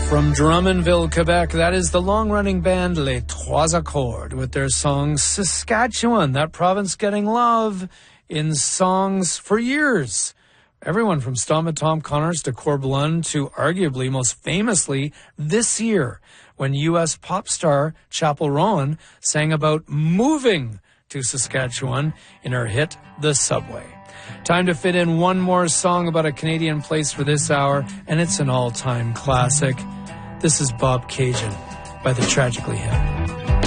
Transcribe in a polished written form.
From Drummondville, Quebec, that is the long-running band Les Trois Accords with their song Saskatchewan, that province getting love in songs for years. Everyone from Stomp Tom Connors to Corblund to arguably most famously this year when U.S. pop star Chappell Rowan sang about moving to Saskatchewan in her hit The Subway. Time to fit in one more song about a Canadian place for this hour, and it's an all-time classic. This is Bob Cajun by the Tragically Hip.